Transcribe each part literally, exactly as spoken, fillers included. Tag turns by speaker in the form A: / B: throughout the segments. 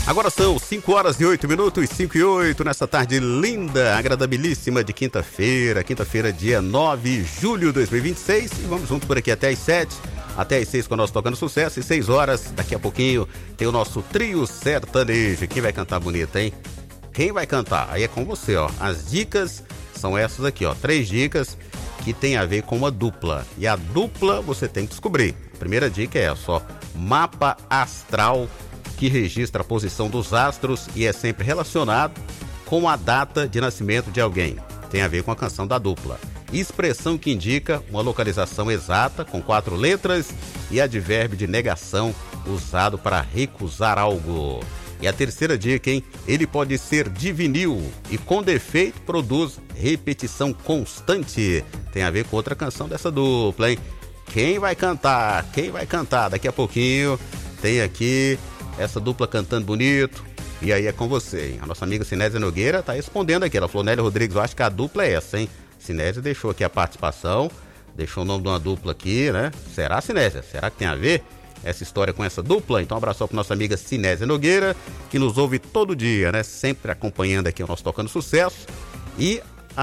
A: Agora são cinco horas e oito minutos, cinco e oito, nessa tarde linda, agradabilíssima de quinta-feira, quinta-feira, dia nove de julho de dois mil e vinte e seis, e vamos juntos por aqui até às sete, até às seis com o nosso Tocando Sucesso, e seis horas, daqui a pouquinho, tem o nosso trio sertanejo. Quem vai cantar bonito, hein? Quem vai cantar? Aí é com você, ó. As dicas são essas aqui, ó, três dicas que tem a ver com uma dupla, e a dupla você tem que descobrir. A primeira dica é essa, ó, mapa astral, que registra a posição dos astros e é sempre relacionado com a data de nascimento de alguém. Tem a ver com a canção da dupla. Expressão que indica uma localização exata com quatro letras e advérbio de negação usado para recusar algo. E a terceira dica, hein? Ele pode ser de vinil e com defeito produz repetição constante. Tem a ver com outra canção dessa dupla, hein? Quem vai cantar? Quem vai cantar? Daqui a pouquinho tem aqui essa dupla cantando bonito, e aí é com você, hein? A nossa amiga Sinésia Nogueira tá respondendo aqui, ela falou: Nélio Rodrigues, eu acho que a dupla é essa, hein? Sinésia deixou aqui a participação, deixou o nome de uma dupla aqui, né? Será, Sinésia? Será que tem a ver essa história com essa dupla? Então um abraço para nossa amiga Sinésia Nogueira, que nos ouve todo dia, né? Sempre acompanhando aqui o nosso Tocando Sucesso. E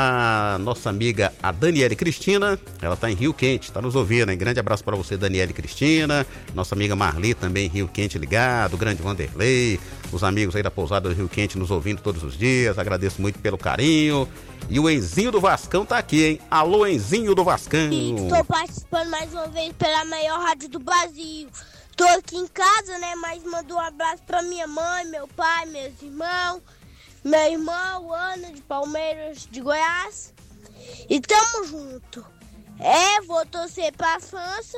A: a nossa amiga, a Daniele Cristina, ela tá em Rio Quente, tá nos ouvindo, hein? Grande abraço para você, Daniele Cristina. Nossa amiga Marli também em Rio Quente ligado, o grande Vanderlei, os amigos aí da pousada do Rio Quente nos ouvindo todos os dias, agradeço muito pelo carinho. E o Enzinho do Vascão tá aqui, hein? Alô, Enzinho do Vascão.
B: Estou participando mais uma vez pela maior rádio do Brasil. Tô aqui em casa, né? Mas mando um abraço pra minha mãe, meu pai, meus irmãos, meu irmão, Ana, de Palmeiras, de Goiás. E tamo junto. É, vou torcer pra França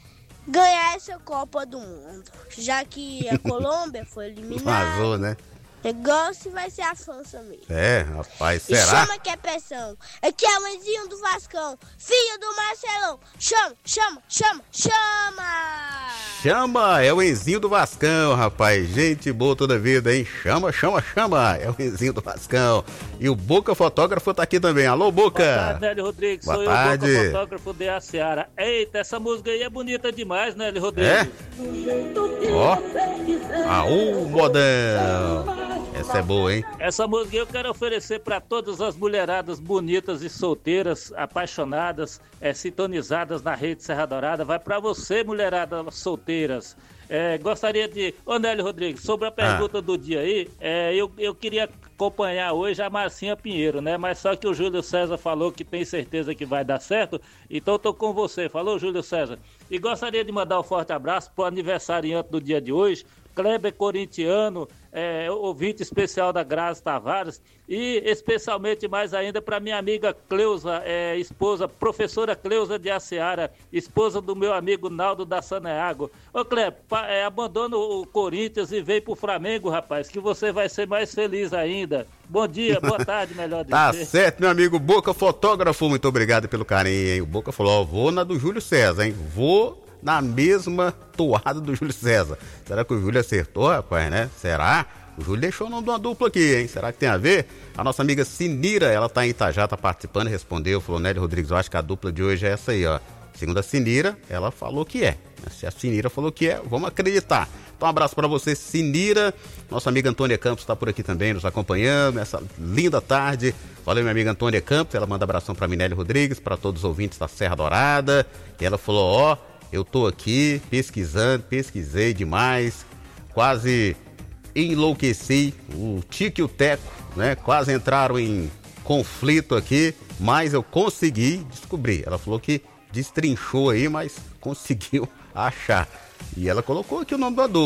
B: ganhar essa Copa do Mundo. Já que a Colômbia foi eliminada.
A: Vazou, né?
B: Negócio vai ser a França mesmo.
A: É, rapaz,
B: E
A: será?
B: chama que é pressão. Aqui é o Enzinho do Vascão, filho do Marcelão. Chama, chama, chama, chama!
A: Chama, é o Enzinho do Vascão, rapaz. Gente boa toda vida, hein? Chama, chama, chama. É o Enzinho do Vascão. E o Boca Fotógrafo tá aqui também. Alô, Boca.
C: Boa tarde, Nélio Rodrigues.
A: Boa
C: Sou
A: tarde.
C: eu, Boca Fotógrafo de A Seara. Eita, essa música aí é bonita demais, Nélio Rodrigues.
A: É? Ó. Aú, modão. Essa é boa, hein?
C: Essa música eu quero oferecer para todas as mulheradas bonitas e solteiras, apaixonadas, é, sintonizadas na rede Serra Dourada. Vai para você, mulherada solteiras. É, gostaria de... Ô, Nélio Rodrigues, sobre a pergunta ah. do dia aí, é, eu, eu queria acompanhar hoje a Marcinha Pinheiro, né? Mas só que o Júlio César falou que tem certeza que vai dar certo, então eu tô com você. Falou, Júlio César? E gostaria de mandar um forte abraço pro aniversariante do dia de hoje, Kleber Corintiano, é, ouvinte especial da Grazi Tavares, e especialmente mais ainda para minha amiga Cleusa, é, esposa, professora Cleusa de Aceara, esposa do meu amigo Naldo da Saneago. Ô Kleber, é, abandona o Corinthians e vem pro Flamengo, rapaz, que você vai ser mais feliz ainda. Bom dia, boa tarde, melhor dizer.
A: Tá certo, meu amigo Boca Fotógrafo, muito obrigado pelo carinho, hein? O Boca falou, ó, vou na do Júlio César, hein? Vou na mesma toada do Júlio César. Será que o Júlio acertou, rapaz, né? Será? O Júlio deixou o nome de uma dupla aqui, hein? Será que tem a ver? A nossa amiga Sinira, ela tá em Itajá, tá participando, respondeu, falou, Nélio Rodrigues, eu acho que a dupla de hoje é essa aí, ó. Segundo a Sinira, ela falou que é. Se a Sinira falou que é, vamos acreditar. Então um abraço pra você, Sinira. Nossa amiga Antônia Campos tá por aqui também, nos acompanhando nessa linda tarde. Valeu, minha amiga Antônia Campos, ela manda abração pra mim, Nélio Rodrigues, pra todos os ouvintes da Serra Dourada. E ela falou, ó, eu tô aqui pesquisando, pesquisei demais, quase enlouqueci, o Tico e o Teco, né? Quase entraram em conflito aqui, mas eu consegui descobrir. Ela falou que destrinchou aí, mas conseguiu achar. E ela colocou aqui o nome do adulto.